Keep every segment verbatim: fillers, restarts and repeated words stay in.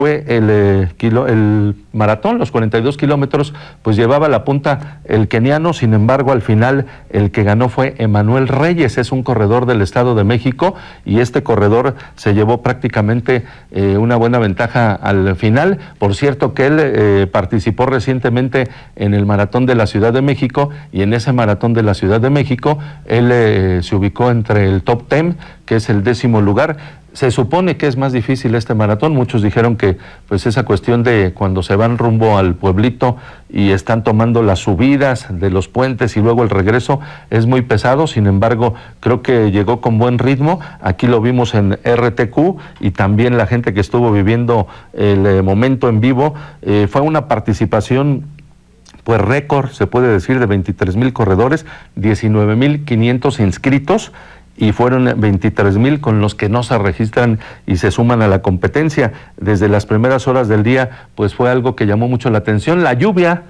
fue el, eh, kilo, el maratón, los cuarenta y dos kilómetros, pues llevaba la punta el keniano. Sin embargo, al final el que ganó fue Emanuel Reyes, es un corredor del Estado de México, y este corredor se llevó prácticamente eh, una buena ventaja al final. Por cierto que él eh, participó recientemente en el maratón de la Ciudad de México, y en ese maratón de la Ciudad de México él eh, se ubicó entre el top diez, que es el décimo lugar. Se supone que es más difícil este maratón. Muchos dijeron que pues esa cuestión de cuando se van rumbo al pueblito y están tomando las subidas de los puentes y luego el regreso es muy pesado. Sin embargo, creo que llegó con buen ritmo. Aquí lo vimos en R T Q, y también la gente que estuvo viviendo el eh, momento en vivo. Eh, fue una participación pues récord, se puede decir, de veintitrés mil corredores, diecinueve mil quinientos inscritos, y fueron veintitrés mil con los que no se registran y se suman a la competencia. Desde las primeras horas del día, pues fue algo que llamó mucho la atención. La lluvia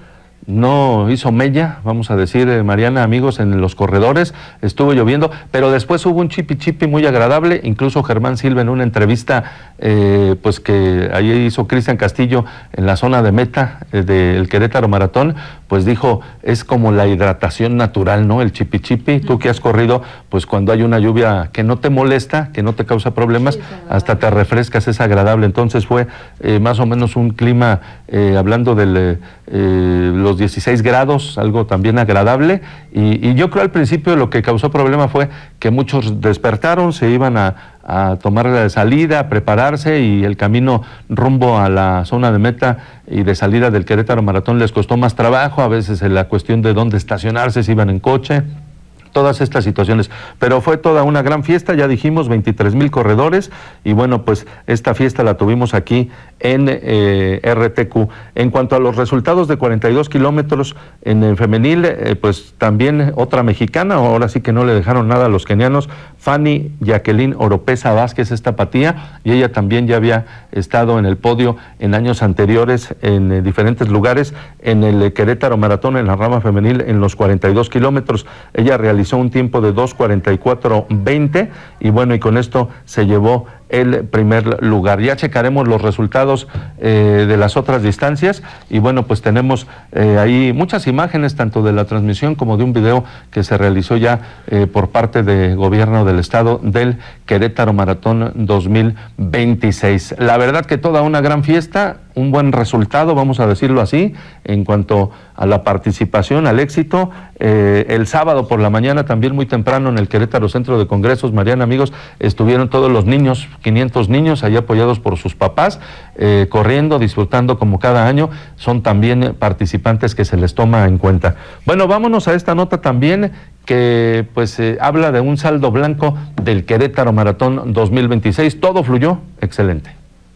no hizo mella, vamos a decir, eh, Mariana, amigos, en los corredores. Estuvo lloviendo, pero después hubo un chipi chipi muy agradable. Incluso Germán Silva, en una entrevista eh, pues que ahí hizo Cristian Castillo en la zona de meta eh, del Querétaro Maratón, pues dijo, es como la hidratación natural, ¿no? El chipi chipi. Tú que has corrido, pues cuando hay una lluvia que no te molesta, que no te causa problemas, sí, hasta te refrescas, es agradable. Entonces fue eh, más o menos un clima, eh, hablando del eh, los dieciséis grados, algo también agradable, y, y yo creo al principio lo que causó problema fue que muchos despertaron, se iban a, a tomar la salida, a prepararse, y el camino rumbo a la zona de meta y de salida del Querétaro Maratón les costó más trabajo. A veces en la cuestión de dónde estacionarse, si iban en coche, todas estas situaciones, pero fue toda una gran fiesta. Ya dijimos, veintitrés mil corredores, y bueno, pues esta fiesta la tuvimos aquí en eh, R T Q. En cuanto a los resultados de cuarenta y dos kilómetros en el femenil, eh, pues también otra mexicana, ahora sí que no le dejaron nada a los kenianos, Fanny Jacqueline Oropesa Vázquez, es tapatía, y ella también ya había estado en el podio en años anteriores en eh, diferentes lugares en el eh, Querétaro Maratón, en la rama femenil, en los cuarenta y dos kilómetros. Ella realizó un tiempo de dos cuarenta y cuatro veinte, y bueno, y con esto se llevó el primer lugar. Ya checaremos los resultados eh, de las otras distancias, y bueno, pues tenemos eh, ahí muchas imágenes, tanto de la transmisión como de un video que se realizó ya eh, por parte del gobierno del estado del Querétaro Maratón dos mil veintiséis. La verdad que toda una gran fiesta, un buen resultado, vamos a decirlo así, en cuanto a la participación, al éxito. Eh, el sábado por la mañana, también muy temprano, en el Querétaro Centro de Congresos, Mariana, amigos, estuvieron todos los niños, quinientos niños, ahí apoyados por sus papás, eh, corriendo, disfrutando como cada año. Son también participantes que se les toma en cuenta. Bueno, vámonos a esta nota también, que pues eh, habla de un saldo blanco del Querétaro Maratón dos mil veintiséis. Todo fluyó excelente.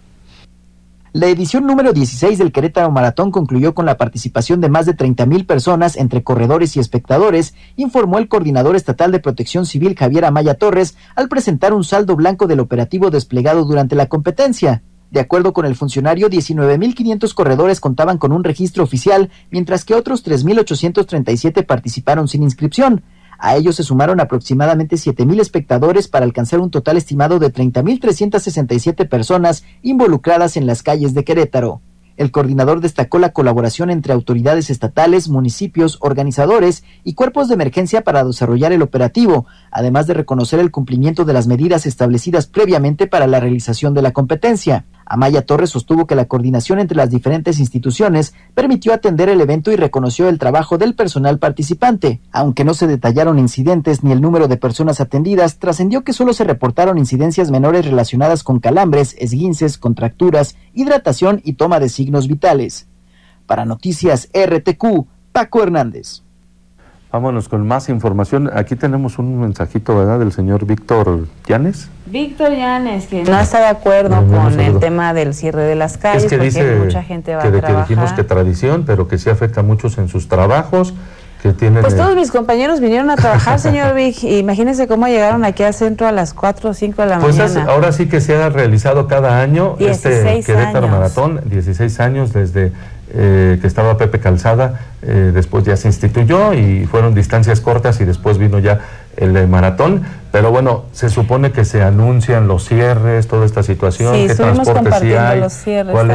La edición número dieciséis del Querétaro Maratón concluyó con la participación de más de treinta mil personas entre corredores y espectadores, informó el coordinador estatal de Protección Civil, Javier Amaya Torres, al presentar un saldo blanco del operativo desplegado durante la competencia. De acuerdo con el funcionario, diecinueve mil quinientos corredores contaban con un registro oficial, mientras que otros tres mil ochocientos treinta y siete participaron sin inscripción. A ellos se sumaron aproximadamente siete mil espectadores para alcanzar un total estimado de treinta mil trescientas sesenta y siete personas involucradas en las calles de Querétaro. El coordinador destacó la colaboración entre autoridades estatales, municipios, organizadores y cuerpos de emergencia para desarrollar el operativo, además de reconocer el cumplimiento de las medidas establecidas previamente para la realización de la competencia. Amaya Torres sostuvo que la coordinación entre las diferentes instituciones permitió atender el evento y reconoció el trabajo del personal participante. Aunque no se detallaron incidentes ni el número de personas atendidas, trascendió que solo se reportaron incidencias menores relacionadas con calambres, esguinces, contracturas, hidratación y toma de signos vitales. Para Noticias R T Q, Paco Hernández. Vámonos con más información. Aquí tenemos un mensajito, ¿verdad?, del señor Víctor Llanes. Víctor Llanes, que no está de acuerdo no, con el tema del cierre de las calles, es que porque dice mucha gente va que a de trabajar. Que dijimos que tradición, pero que sí afecta a muchos en sus trabajos, que tienen... Pues todos mis compañeros vinieron a trabajar, señor Vic, imagínense cómo llegaron aquí al centro a las cuatro o cinco de la pues mañana. Pues ahora sí que se ha realizado cada año este Querétaro Maratón, dieciséis años desde... Eh, que estaba Pepe Calzada, eh, después ya se instituyó y fueron distancias cortas, y después vino ya el de maratón, pero bueno, se supone que se anuncian los cierres, toda esta situación, Sí, qué estuvimos transporte sí compartiendo hay, los cierres. cuál